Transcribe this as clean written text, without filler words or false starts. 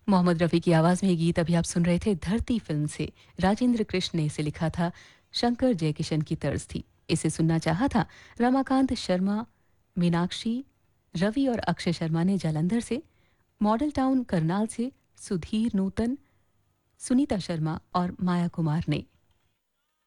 मोहम्मद रफ़ी की आवाज़ में ये गीत अभी आप सुन रहे थे धरती फ़िल्म से। राजेंद्र कृष्ण ने इसे लिखा था, शंकर जयकिशन की तर्ज थी। इसे सुनना चाहा था रमाकांत शर्मा, मीनाक्षी, रवि और अक्षय शर्मा ने जालंधर से, मॉडल टाउन करनाल से सुधीर नूतन, सुनीता शर्मा और माया कुमार ने।